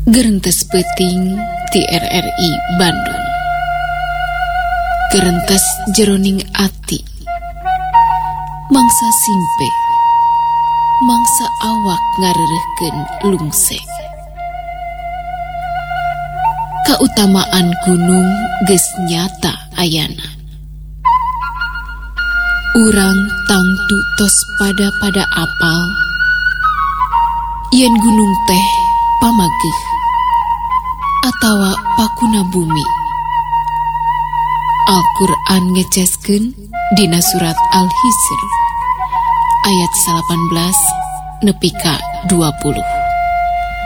Gerentes Peuting ti RRI Bandung. Gerentes jeroning ati, mangsa simpe, mangsa awak ngarerehkeun lungsek. Kautamaan gunung geus nyata ayana. Urang tangtu tos pada apal, yen gunung teh pamageh atawa pakuna bumi. Al-Quran ngeceskeun dina surat Al-Hijr ayat 18 nepi ka 20.